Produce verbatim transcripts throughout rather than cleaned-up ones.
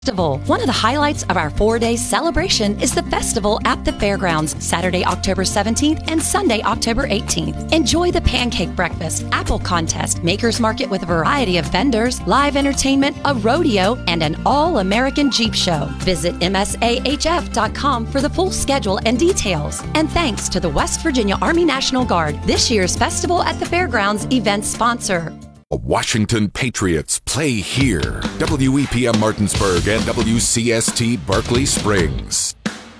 Festival. One of the highlights of our four-day celebration is the festival at the fairgrounds, Saturday, October seventeenth and Sunday, October eighteenth. Enjoy the pancake breakfast, apple contest, makers market with a variety of vendors, live entertainment, a rodeo, and an all-American Jeep show. Visit M S A H F dot com for the full schedule and details. And thanks to the West Virginia Army National Guard, this year's Festival at the Fairgrounds event sponsor. Washington Patriots play here. W E P M Martinsburg and W C S T Berkeley Springs.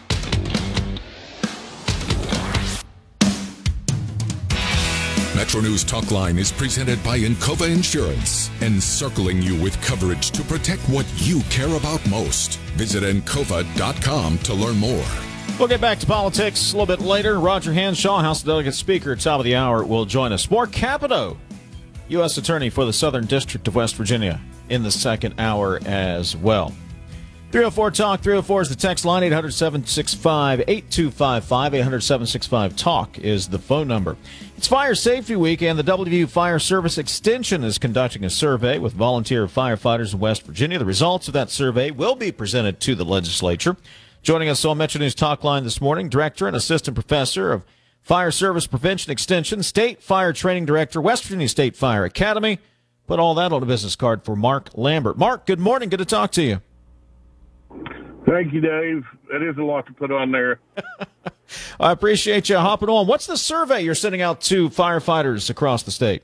Metro News Talkline is presented by Encova Insurance, encircling you with coverage to protect what you care about most. Visit encova dot com to learn more. We'll get back to politics a little bit later. Roger Hanshaw, House of Delegates Speaker, top of the hour, will join us. Mark Capito, U S Attorney for the Southern District of West Virginia, in the second hour as well. three oh four talk, three oh four is the text line, eight hundred, seven six five, eight two five five, eight hundred, seven six five, talk is the phone number. It's Fire Safety Week, and the W V U Fire Service Extension is conducting a survey with volunteer firefighters in West Virginia. The results of that survey will be presented to the legislature. Joining us on Metro News Talk Line this morning, Director and Assistant Professor of Fire Service Prevention Extension, State Fire Training Director, West Virginia State Fire Academy. Put all that on a business card for Mark Lambert. Mark, good morning. Good to talk to you. Thank you, Dave. That is a lot to put on there. I appreciate you hopping on. What's the survey you're sending out to firefighters across the state?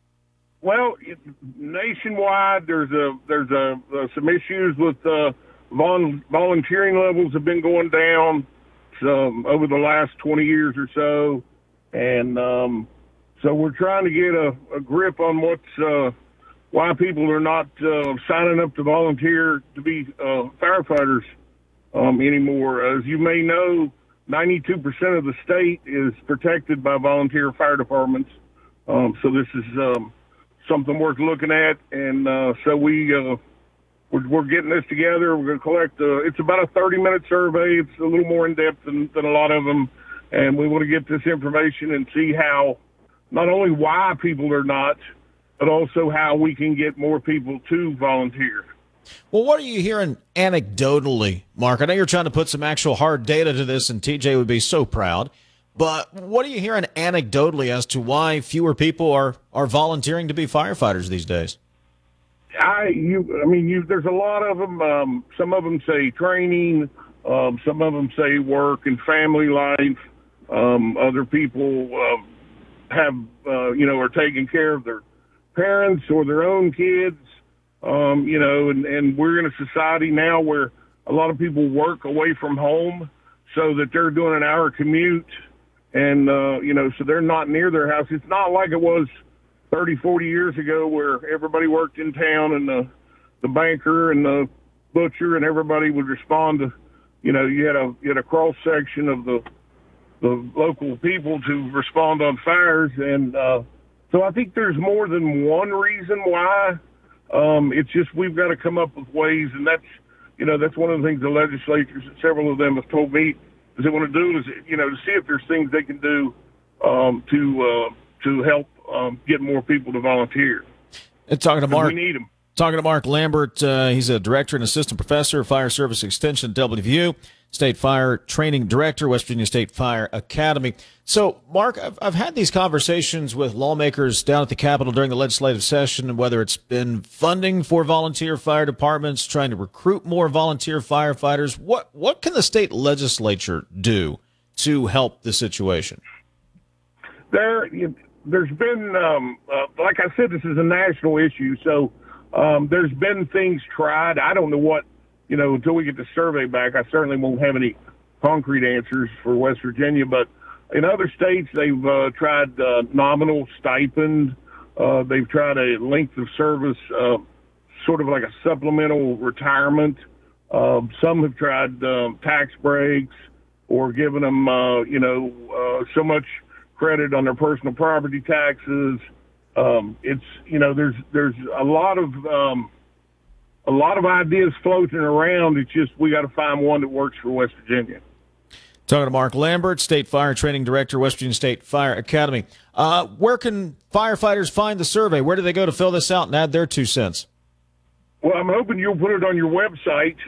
Well, nationwide, there's a there's a, uh, some issues with uh, vol- volunteering levels have been going down. Um, over the last twenty years or so, and um, so we're trying to get a, a grip on what's uh, why people are not uh, signing up to volunteer to be uh, firefighters um, anymore. As you may know, ninety-two percent of the state is protected by volunteer fire departments, um, so this is um, something worth looking at, and uh, so we uh, We're, we're getting this together. We're going to collect, uh, it's about a thirty-minute survey. It's a little more in-depth than, than a lot of them. And we want to get this information and see how, not only why people are not, but also how we can get more people to volunteer. Well, what are you hearing anecdotally, Mark? I know you're trying to put some actual hard data to this, and T J would be so proud. But what are you hearing anecdotally as to why fewer people are, are volunteering to be firefighters these days? I, you, I mean, you, there's a lot of them. Um, some of them say training. Um, some of them say work and family life. Um, other people uh, have, uh, you know, are taking care of their parents or their own kids. Um, you know, and, and we're in a society now where a lot of people work away from home so that they're doing an hour commute. And, uh, you know, so they're not near their house. It's not like it was thirty, forty years ago where everybody worked in town and the, the banker and the butcher and everybody would respond to, you know, you had a, you had a cross section of the, the local people to respond on fires. And, uh, so I think there's more than one reason why. Um, it's just, we've got to come up with ways. And that's, you know, that's one of the things the legislatures, several of them have told me is they want to do is, you know, to see if there's things they can do, um, to, uh, to help um, get more people to volunteer. And talking to Mark, we need them. Talking to Mark Lambert, uh, he's a director and assistant professor of Fire Service Extension at W V U, State Fire Training Director, West Virginia State Fire Academy. So, Mark, I've, I've had these conversations with lawmakers down at the Capitol during the legislative session, and whether it's been funding for volunteer fire departments, trying to recruit more volunteer firefighters. What what can the state legislature do to help the situation? There, there's been, um, uh, like I said, this is a national issue, so um, there's been things tried. I don't know what, you know, until we get the survey back, I certainly won't have any concrete answers for West Virginia, but in other states, they've uh, tried uh, nominal stipend. Uh, they've tried a length of service, uh, sort of like a supplemental retirement. Uh, some have tried uh, tax breaks or given them, uh, you know, uh, so much credit on their personal property taxes. Um, it's, you know, there's, there's a lot of, um, a lot of ideas floating around. It's just, we got to find one that works for West Virginia. Talking to Mark Lambert, State Fire Training Director, West Virginia State Fire Academy. Uh, where can firefighters find the survey? Where do they go to fill this out and add their two cents? Well, I'm hoping you'll put it on your website